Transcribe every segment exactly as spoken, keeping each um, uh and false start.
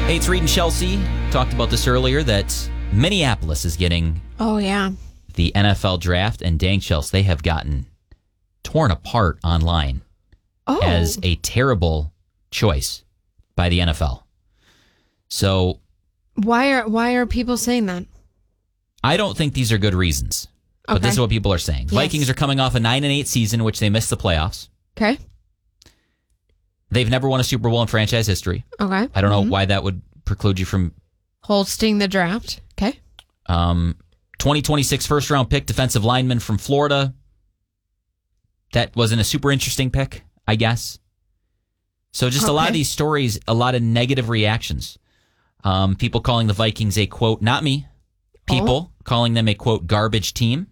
Hey, it's Reed and Chelsea. Talked about this earlier, that Minneapolis is getting Oh, yeah. the N F L draft, and dang, Chelsea, they have gotten torn apart online Oh. as a terrible choice by the N F L. So Why are why are people saying that? I don't think these are good reasons, but Okay. this is what people are saying. Yes. Vikings are coming off a nine and eight season, which they missed the playoffs. Okay. They've never won a Super Bowl in franchise history. Okay. I don't know Mhm. why that would preclude you from Hosting the draft. Okay. um, twenty twenty-six first round pick, defensive lineman from Florida. That wasn't a super interesting pick, I guess. So just a lot of Okay. these stories, a lot of negative reactions. Um, people calling the Vikings a, quote, not me. People calling them a, quote, garbage team.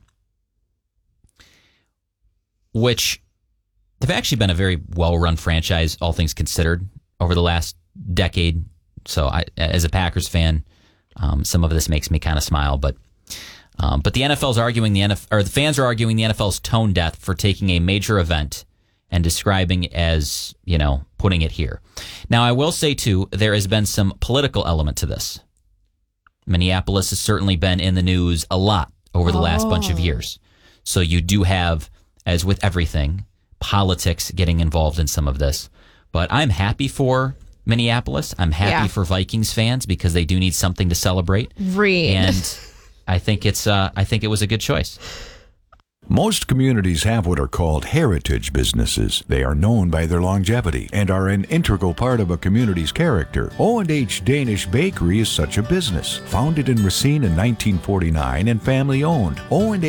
Which they've actually been a very well-run franchise, all things considered, over the last decade. So I, as a Packers fan, um, some of this makes me kind of smile. But um, but the N F L's arguing the N F L, or the fans are arguing the N F L's tone deaf for taking a major event and describing it as, you know, putting it here. Now, I will say, too, there has been some political element to this. Minneapolis has certainly been in the news a lot over the last bunch of Oh. years. So you do have, as with everything, politics getting involved in some of this. But I'm happy for Minneapolis. I'm happy Yeah. for Vikings fans because they do need something to celebrate. Reed. And I think it's uh, I think it was a good choice. Most communities have what are called heritage businesses. They are known by their longevity and are an integral part of a community's character. O and H Danish Bakery is such a business. Founded in Racine in nineteen forty-nine and family owned, O and